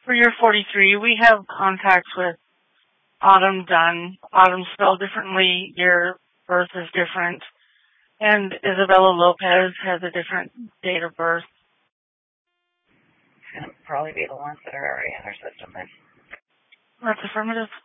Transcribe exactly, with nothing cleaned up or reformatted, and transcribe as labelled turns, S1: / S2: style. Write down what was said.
S1: For year forty-three, we have contacts with Autumn Dunn. Autumn spelled differently. Your birth is different. And Isabella Lopez has a different date of birth.
S2: It's going to probably be the ones that are already in our system then.
S1: That's affirmative.